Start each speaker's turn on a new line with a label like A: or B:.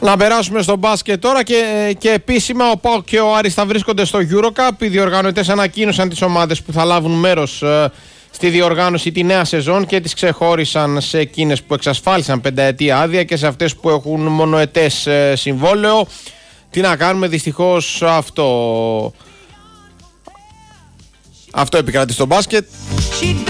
A: Να περάσουμε στο μπάσκετ τώρα και επίσημα ο ΠΑΟΚ και ο Άρης θα βρίσκονται στο EuroCup. Οι διοργανωτές ανακοίνωσαν τις ομάδες που θα λάβουν μέρος στη διοργάνωση τη νέα σεζόν και τις ξεχώρισαν σε εκείνες που εξασφάλισαν πενταετή άδεια και σε αυτές που έχουν μονοετές συμβόλαιο. Τι να κάνουμε, δυστυχώς αυτό επικρατεί στο μπάσκετ.